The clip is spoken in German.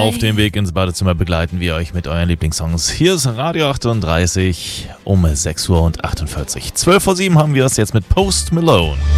Auf dem Weg ins Badezimmer begleiten wir euch mit euren Lieblingssongs. Hier ist Radio 38 um 6:48 Uhr. 12:07 haben wir es jetzt mit Post Malone.